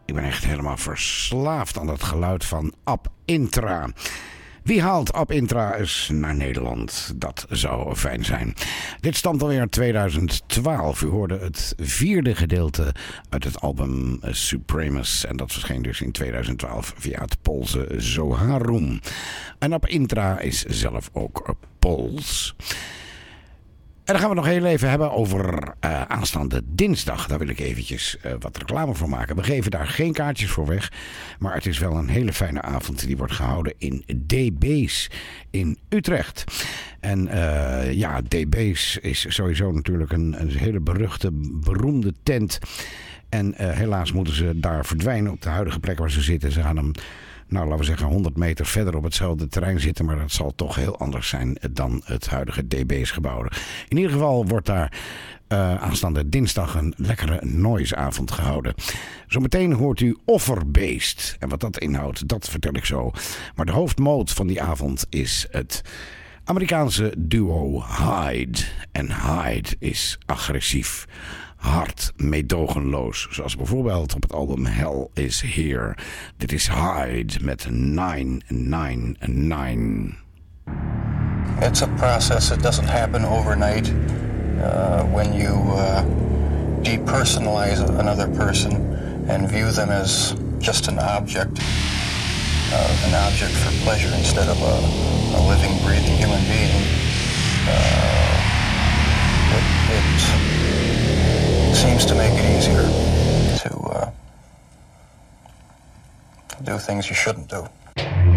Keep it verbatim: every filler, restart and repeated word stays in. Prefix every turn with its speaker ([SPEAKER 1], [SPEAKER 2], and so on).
[SPEAKER 1] Ik ben echt helemaal verslaafd aan het geluid van Ab Intra. Wie haalt Ab Intra eens naar Nederland? Dat zou fijn zijn. Dit stamt alweer uit tweeduizend twaalf. U hoorde het vierde gedeelte uit het album Supremus. En dat verscheen dus in tweeduizend twaalf via het Poolse Zoharum. En Ab Intra is zelf ook Pools. En dan gaan we nog heel even hebben over uh, aanstaande dinsdag. Daar wil ik eventjes uh, wat reclame voor maken. We geven daar geen kaartjes voor weg. Maar het is wel een hele fijne avond. Die wordt gehouden in D B's in Utrecht. En uh, ja, D B's is sowieso natuurlijk een, een hele beruchte, beroemde tent. En uh, helaas moeten ze daar verdwijnen op de huidige plek waar ze zitten. Ze gaan hem... Nou, laten we zeggen honderd meter verder op hetzelfde terrein zitten. Maar dat zal toch heel anders zijn dan het huidige D B's gebouw. In ieder geval wordt daar uh, aanstaande dinsdag een lekkere noiseavond gehouden. Zometeen hoort u Offerbeest. En wat dat inhoudt, dat vertel ik zo. Maar de hoofdmoot van die avond is het Amerikaanse duo Hyde. En Hyde is agressief. Hard, meedogenloos. Zoals bijvoorbeeld op het album Hell is Here. Dit is Hyde met nine nine nine.
[SPEAKER 2] It's a process. It doesn't happen overnight. Uh, when you uh, depersonalize another person and view them as just an object. Uh, an object for pleasure instead of a, a living, breathing human being. Uh, it... it seems to make it easier to uh, do things you shouldn't do.